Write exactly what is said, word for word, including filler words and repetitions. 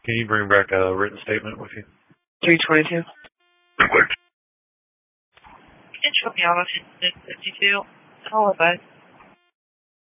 Can you bring back a written statement with you? three twenty-two. Intro me out on fifty-two. Hello, bud.